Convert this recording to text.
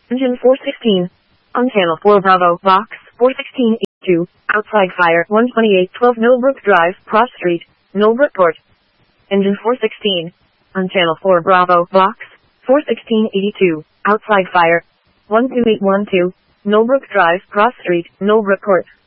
Engine 416. On channel 4 Bravo, box 41682, outside fire 12812 Millbrook Drive, Cross Street, Millbrookport. Engine 416. On channel 4 Bravo, box 41682, outside fire 12812, Millbrook Drive, Cross Street, Millbrookport.